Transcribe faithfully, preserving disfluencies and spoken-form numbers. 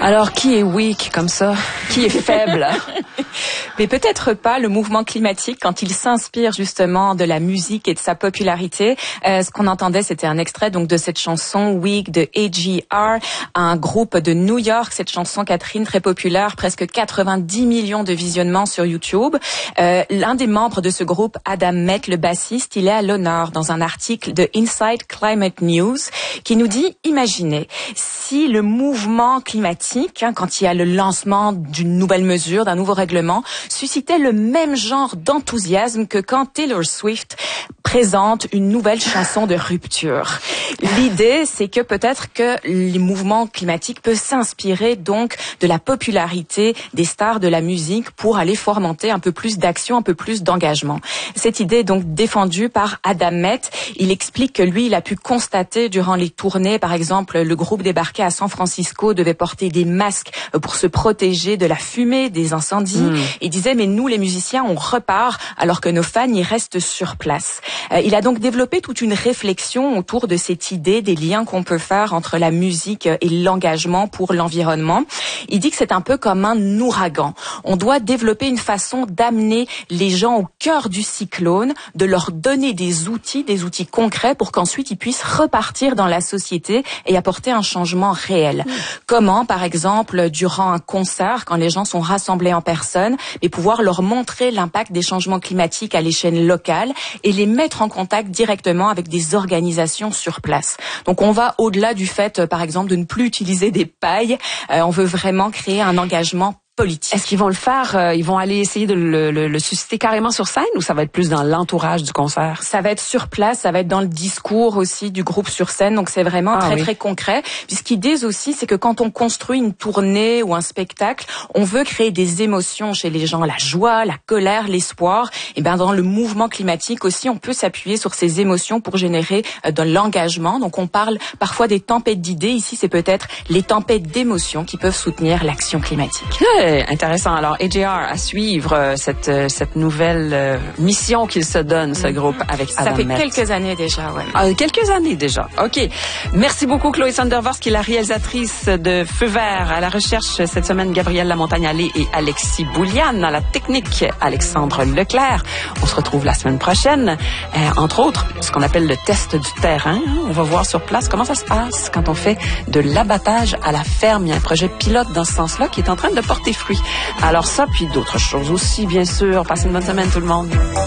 Alors, qui est weak comme ça? Qui est faible? Mais peut-être pas le mouvement climatique quand il s'inspire justement de la musique et de sa popularité. Euh, ce qu'on entendait, c'était un extrait donc de cette chanson Weak de A G R, un groupe de New York. Cette chanson, Catherine, très populaire, presque quatre-vingt-dix millions de visionnements sur YouTube. Euh, l'un des membres de ce groupe, Adam Met, le bassiste, il est à l'honneur dans un article de Inside Climate News qui nous dit, imaginez, si le mouvement climatique, hein, quand il y a le lancement d'une nouvelle mesure, d'un nouveau règlement, suscitait le même genre d'enthousiasme que quand Taylor Swift présente une nouvelle chanson de rupture. L'idée, c'est que peut-être que le mouvement climatique peut s'inspirer donc de la popularité des stars de la musique pour aller fomenter un peu plus d'action, un peu plus d'engagement. Cette idée est donc défendue par Adam Met. Il explique que lui, il a pu constater durant les tournées, par exemple, le groupe débarqué à San Francisco devait porter des masques pour se protéger de la fumée, des incendies. Mmh. Il disait, mais nous, les musiciens, on repart alors que nos fans, ils restent sur place. Euh, il a donc développé toute une réflexion autour de cette idée des liens qu'on peut faire entre la musique et l'engagement pour l'environnement. Il dit que c'est un peu comme un ouragan. On doit développer une façon d'amener les gens au cœur du cyclone, de leur donner des outils, des outils concrets pour qu'ensuite ils puissent repartir dans la société et apporter un changement réel. Mmh. Comment, par exemple, durant un concert, quand les gens sont rassemblés en personne, mais pouvoir leur montrer l'impact des changements climatiques à l'échelle locale et les mettre en contact directement avec des organisations sur place. Donc on va au-delà du fait, par exemple, de ne plus utiliser des pailles. Euh, on veut vraiment créer un engagement politique. Est-ce qu'ils vont le faire, euh, ils vont aller essayer de le, le, le susciter carrément sur scène ou ça va être plus dans l'entourage du concert? Ça va être sur place, ça va être dans le discours aussi du groupe sur scène, donc c'est vraiment ah, très oui. très concret. Puis ce qu'ils disent aussi, c'est que quand on construit une tournée ou un spectacle, on veut créer des émotions chez les gens, la joie, la colère, l'espoir. Et ben dans le mouvement climatique aussi, on peut s'appuyer sur ces émotions pour générer euh, de l'engagement. Donc on parle parfois des tempêtes d'idées. Ici, c'est peut-être les tempêtes d'émotions qui peuvent soutenir l'action climatique. Ouais. Intéressant. Alors, A G R, à suivre cette, cette nouvelle mission qu'il se donne, ce groupe, avec Adam Ça fait Met. quelques années déjà, ouais. Ah, quelques années déjà. OK. Merci beaucoup, Chloé Sandervors, qui est la réalisatrice de Feu Vert. À la recherche, cette semaine, Gabrielle Lamontagne-Allé et Alexis Bouliane. À la technique, Alexandre Leclerc. On se retrouve la semaine prochaine. Euh, entre autres, ce qu'on appelle le test du terrain. On va voir sur place comment ça se passe quand on fait de l'abattage à la ferme. Il y a un projet pilote dans ce sens-là qui est en train de porter fruits. Alors ça, puis d'autres choses aussi, bien sûr. Passez une bonne semaine, tout le monde.